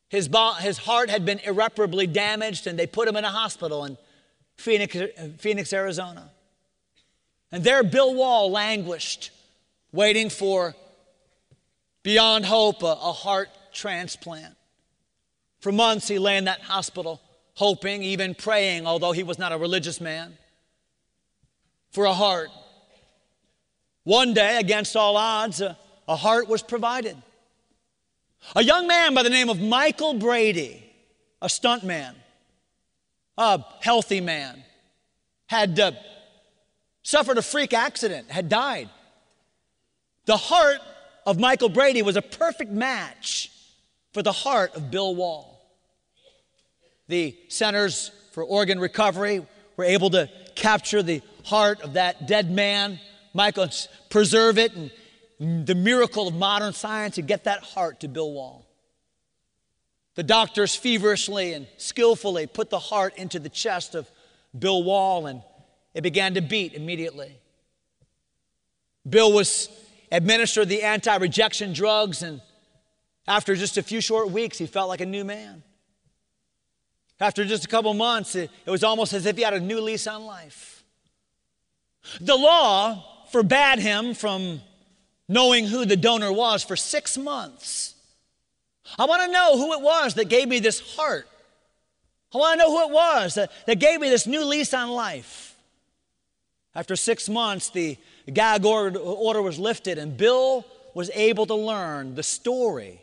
His heart had been irreparably damaged, and they put him in a hospital in Phoenix, Arizona. And there Bill Wall languished, waiting for, beyond hope, a heart transplant. For months he lay in that hospital, hoping, even praying, although he was not a religious man, for a heart. One day, against all odds, a heart was provided. A young man by the name of Michael Brady, a stuntman, a healthy man, had suffered a freak accident, had died. The heart of Michael Brady was a perfect match for the heart of Bill Wall. The Centers for Organ Recovery were able to capture the heart of that dead man, Michael, preserve it, and the miracle of modern science to get that heart to Bill Wall. The doctors feverishly and skillfully put the heart into the chest of Bill Wall, and it began to beat immediately. Bill was administered the anti-rejection drugs, and after just a few short weeks, he felt like a new man. After just a couple months, it was almost as if he had a new lease on life. The law forbade him from knowing who the donor was for 6 months. I want to know who it was that gave me this heart. I want to know who it was that gave me this new lease on life. After 6 months, the gag order was lifted, and Bill was able to learn the story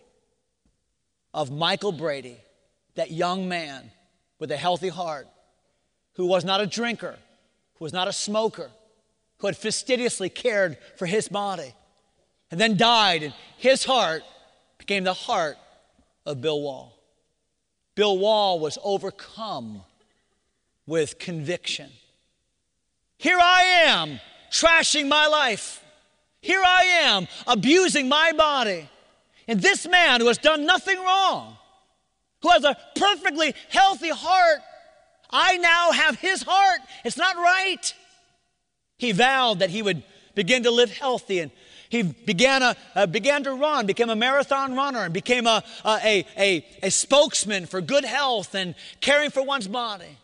of Michael Brady, that young man with a healthy heart, who was not a drinker, who was not a smoker, who had fastidiously cared for his body, and then died, and his heart became the heart of Bill Wall. Bill Wall was overcome with conviction. Here I am, trashing my life. Here I am, abusing my body. And this man who has done nothing wrong, who has a perfectly healthy heart, I now have his heart. It's not right. He vowed that he would begin to live healthy, and he began to run, became a marathon runner, and became a spokesman for good health and caring for one's body.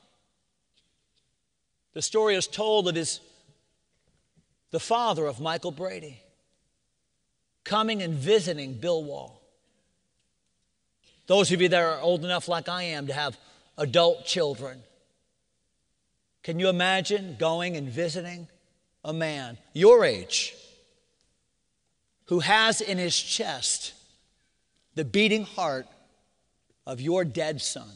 The story is told of the father of Michael Brady coming and visiting Bill Wall. Those of you that are old enough like I am to have adult children, can you imagine going and visiting a man your age who has in his chest the beating heart of your dead son?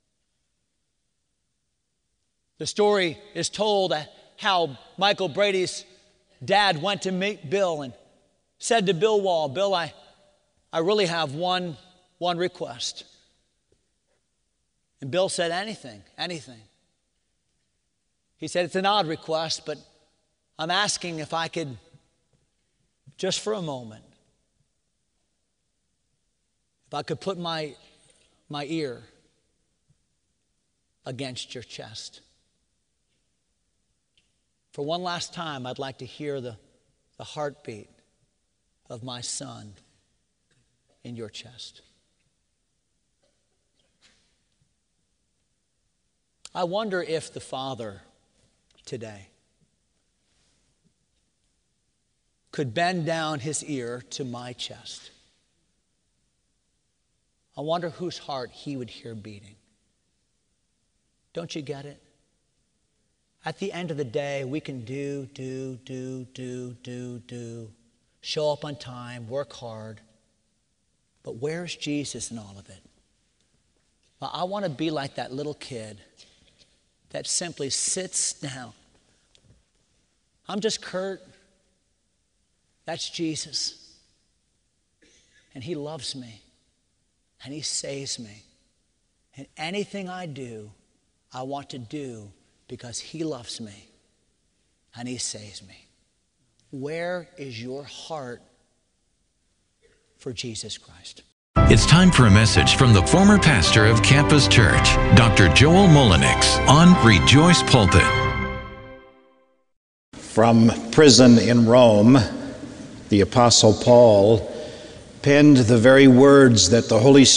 The story is told how Michael Brady's dad went to meet Bill and said to Bill Wall, Bill, I really have one request. And Bill said, anything. He said, it's an odd request, but I'm asking if I could, just for a moment, if I could put my ear against your chest. For one last time, I'd like to hear the heartbeat of my son in your chest. I wonder if the Father today could bend down his ear to my chest. I wonder whose heart he would hear beating. Don't you get it? At the end of the day, we can do, show up on time, work hard. But where's Jesus in all of it? Well, I want to be like that little kid that simply sits down. I'm just Kurt. That's Jesus. And he loves me. And he saves me. And anything I do, I want to do because he loves me and he saves me. Where is your heart for Jesus Christ? It's time for a message from the former pastor of Campus Church, Dr. Joel Mullenix, on Rejoice Pulpit. From prison in Rome, the Apostle Paul penned the very words that the Holy Spirit